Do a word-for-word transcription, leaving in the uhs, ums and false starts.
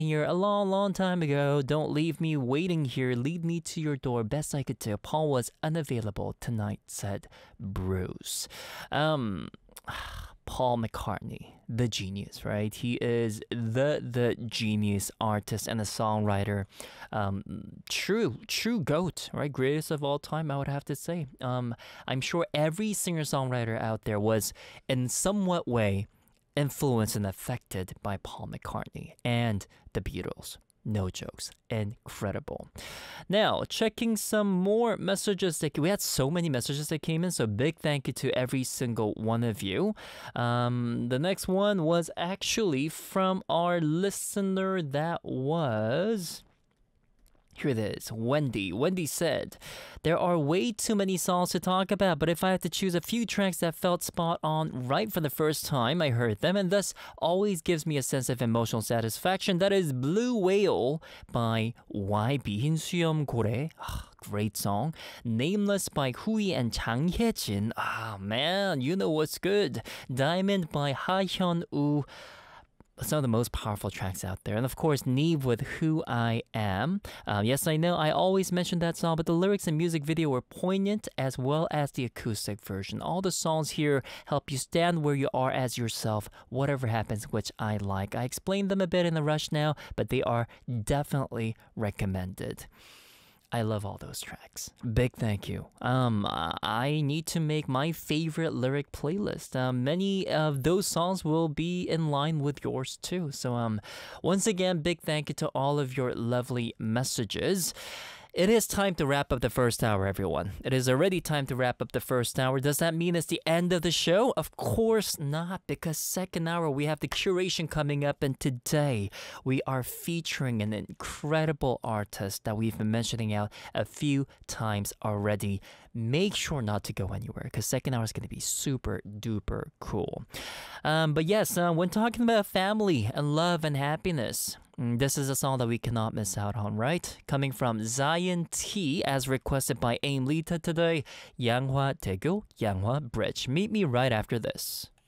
here a long, long time ago. Don't leave me waiting here. Lead me to your door. Best I could do. Paul was unavailable tonight, said Bruce. Um, Paul McCartney, the genius, right? He is the the genius artist and a songwriter. Um, true, true goat, right? Greatest of all time, I would have to say. Um, I'm sure every singer-songwriter out there was in somewhat way influenced and affected by Paul McCartney and the Beatles. No jokes. Incredible. Now, checking some more messages. That, we had so many messages that came in, so big thank you to every single one of you. Um, the next one was actually from our listener that was... Here it is, Wendy. Wendy said, there are way too many songs to talk about, but if I had to choose a few tracks that felt spot on right from the first time I heard them, and thus always gives me a sense of emotional satisfaction, that is Blue Whale by Y B Hinsuyeom Gore. Great song. Nameless by Hui and Chang Hye-jin. Ah, man, you know what's good. Diamond by Ha Hyun-woo. Some of the most powerful tracks out there. And of course, Neve with Who I Am. Um, yes, I know I always mention that song, but the lyrics and music video were poignant as well as the acoustic version. All the songs here help you stand where you are as yourself, whatever happens, which I like. I explained them a bit in the rush now, but they are definitely recommended. I love all those tracks. Big thank you. Um, I need to make my favorite lyric playlist. Um, many of those songs will be in line with yours too. So um, once again, big thank you to all of your lovely messages. It is time to wrap up the first hour, everyone. It is already time to wrap up the first hour. Does that mean it's the end of the show? Of course not, because second hour we have the curation coming up, and today we are featuring an incredible artist that we've been mentioning out a few times already. Make sure not to go anywhere, because second hour is going to be super duper cool. Um, but yes, uh, when talking about family and love and happiness, this is a song that we cannot miss out on, right? Coming from Zion T, as requested by Aim Lita today, Yanghwa Daegu, Yanghwa Bridge. Meet me right after this.